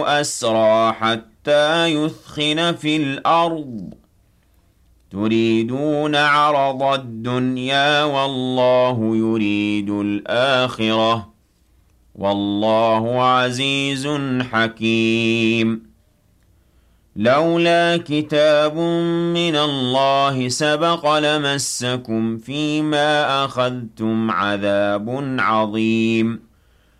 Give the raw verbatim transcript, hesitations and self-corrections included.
أسرى حتى يثخن في الأرض تريدون عرض الدنيا والله يريد الآخرة والله عزيز حكيم لولا كتاب من الله سبق لمسكم فيما أخذتم عذاب عظيم